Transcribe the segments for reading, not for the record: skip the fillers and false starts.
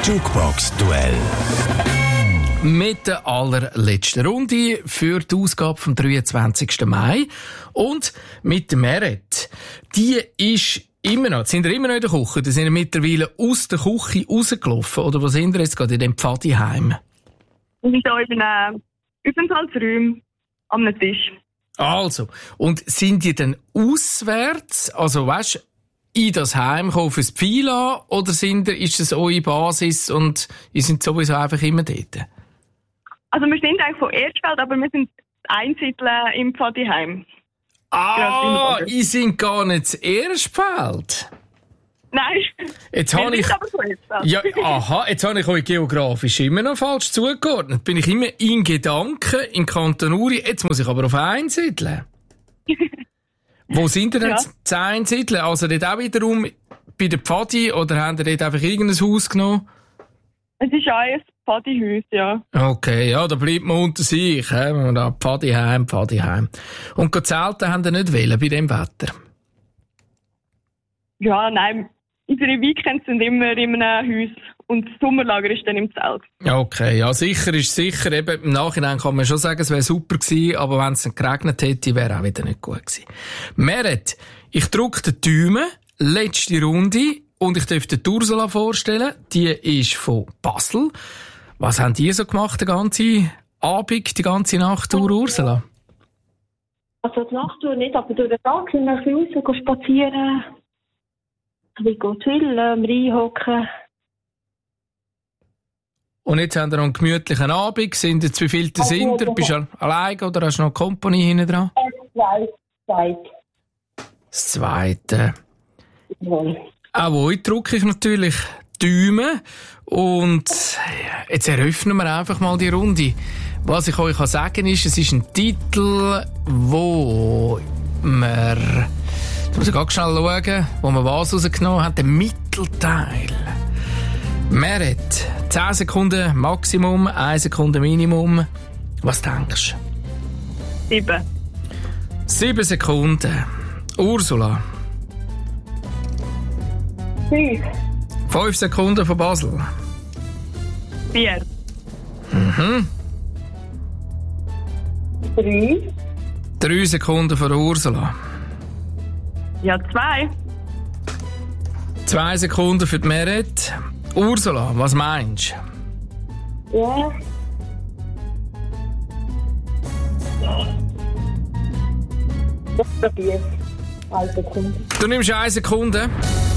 Jukebox-Duell. Mit der allerletzten Runde für die Ausgabe vom 23. Mai. Und mit der Meret. Die ist immer noch, sind ihr immer noch in der Küche? Die sind ihr mittlerweile aus der Küche rausgelaufen? Oder wo sind ihr jetzt gerade in dem Pfadiheim? Wir sind hier in einem Aufenthaltsraum am Tisch. Also, und sind die dann auswärts, also weisst, in das Heim gekommen fürs Pfeila, oder ist das eure Basis und ihr seid sowieso einfach immer dort? Also wir sind eigentlich von Erstfeld, aber wir sind Einsiedeln im Pfadiheim. Ah, ihr seid gar nicht das Erstfeld. Nein, jetzt wir habe ich, sind aber von Erstfeld. ja, aha, jetzt habe ich euch geografisch immer noch falsch zugeordnet. Bin ich immer in Gedanken in Kanton Uri, jetzt muss ich aber auf Einsiedeln. Wo sind ihr denn zu Einsiedeln? Also dort auch wiederum bei der Pfadi, oder habt ihr dort einfach irgendein Haus genommen? Es ist auch ein Pfadihaus, ja. Okay, ja, da bleibt man unter sich, he? Wenn man da Pfadiheim. Und zelten haben ihr nicht wollen bei dem Wetter? Ja, nein, unsere Weekends sind immer in einem Haus und das Sommerlager ist dann im Zelt. Okay, ja, sicher ist sicher. Eben, im Nachhinein kann man schon sagen, es wäre super gewesen, aber wenn es dann geregnet hätte, wäre auch wieder nicht gut gewesen. Meret, ich drücke den Daumen, letzte Runde, und ich darf dir Ursula vorstellen. Die ist von Basel. Was haben die so gemacht, den ganzen Abend, die ganze Nacht durch, Ursula? Also die Nacht nicht, aber durch den Tag sind wir ein bisschen raus, spazieren, ein bisschen chillen, reinhocken. Und jetzt haben wir noch einen gemütlichen Abend. Sind jetzt wie viele sind ihr? Bist du alleine oder hast du noch eine Company hinten dran? Das Zweite. Jawohl. Auch euch drücke ich natürlich Daumen. Und jetzt eröffnen wir einfach mal die Runde. Was ich euch sagen kann, ist, es ist ein Titel, wo wir, jetzt muss ich ganz schnell schauen, wo wir was rausgenommen haben, den Mittelteil. Meret, 10 Sekunden Maximum, 1 Sekunde Minimum. Was denkst du? 7. 7 Sekunden. Ursula. 5. 5 Sekunden von Basel. 4. 3. 3 Sekunden von Ursula. Ja, 2. 2 Sekunden für die Meret. Ursula, was meinst du? Ja. Ich probiere. 1 Sekunde. Du nimmst 1 Sekunde.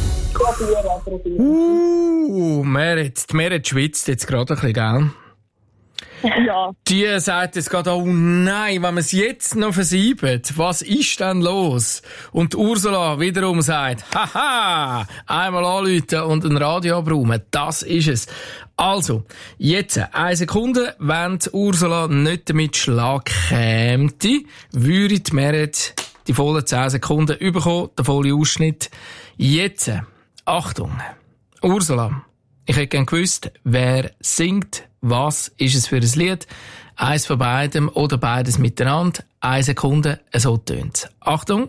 Probieren. Meret. Die Meret schwitzt jetzt gerade ein bisschen, gell? Ja. Die sagt jetzt gerade, oh nein, wenn wir es jetzt noch versieben, was ist denn los? Und Ursula wiederum sagt, haha, einmal anrufen und ein Radio abräumen, das ist es. Also, jetzt 1 Sekunde, wenn die Ursula nicht damit Schlag kämte, würde die Meret die vollen 10 Sekunden bekommen, der volle Ausschnitt. Jetzt, Achtung, Ursula, ich hätte gerne gewusst, wer singt. Was ist es für ein Lied? Eins von beidem oder beides miteinander. 1 Sekunde, so tönt's. Achtung!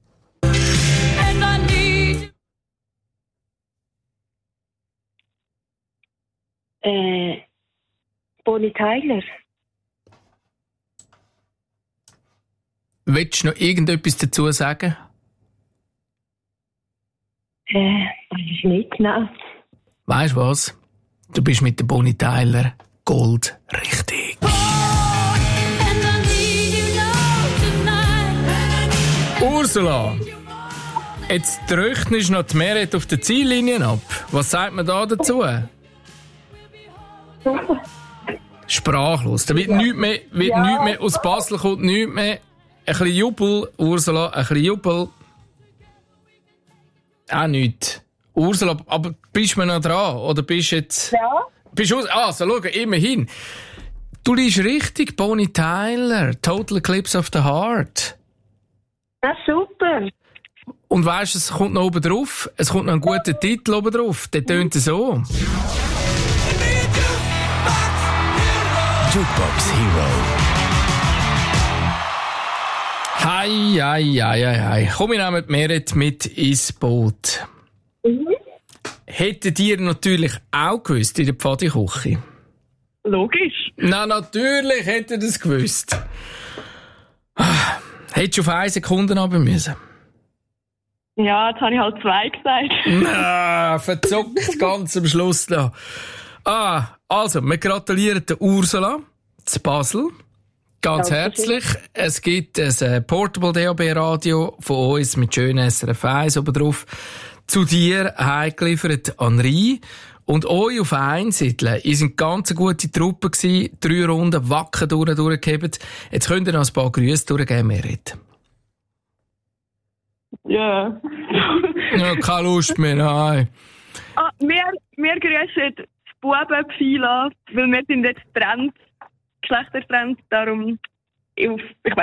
Bonnie Tyler. Willst du noch irgendetwas dazu sagen? Das ist nicht, nein. Weisst du was? Du bist mit der Bonnie Tyler Gold richtig. Ursula, jetzt rechnen noch die Meret auf der Ziellinie ab. Was sagt man da dazu? Sprachlos. Da wird nichts mehr, nichts mehr aus Basel kommt, nichts mehr. Ein bisschen Jubel, Ursula, ein bisschen Jubel. Auch nichts. Ursula, aber bist du noch dran? Oder bist du jetzt... Ja. Bist du... Also, schau, immerhin. Du liegst richtig, Bonnie Tyler. Total Eclipse of the Heart. Das ist super. Und weisst du, es kommt noch oben drauf. Es kommt noch ein guter Titel oben drauf. Der tönt so. Jukebox Hero. Hei. Komm, wir nehmen die Meret mit ins Boot. hättet ihr natürlich auch gewusst in der Pfadiküche. Logisch. Na, natürlich hättet ihr es gewusst. Hättest du auf 1 Sekunde runter müssen? Ja, jetzt habe ich halt 2 gesagt. Na, verzockt ganz am Schluss da. Also, wir gratulieren der Ursula zu Basel. Ganz herzlich. Es gibt ein Portable DAB-Radio von uns mit schönen SRF 1 oben drauf. Zu dir heimgeliefert an Rhein. Und euch auf Einsiedeln, ihr sind ganz eine gute Truppe gewesen, 3 Runden wacker durchgehebt. Jetzt könnt ihr noch ein paar Grüße durchgeben, Merit. Ja. Ja, keine Lust mehr, nein. Wir grüßen das Bubenpfeil an, weil wir sind jetzt getrennt, Geschlechtertrennt, darum, ich weiss